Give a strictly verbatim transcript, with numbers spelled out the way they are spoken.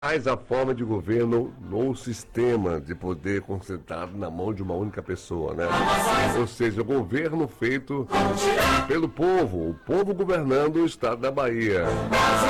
mais a forma de governo no sistema de poder concentrado na mão de uma única pessoa, né? Ou seja, o governo feito pelo povo, o povo governando o estado da Bahia.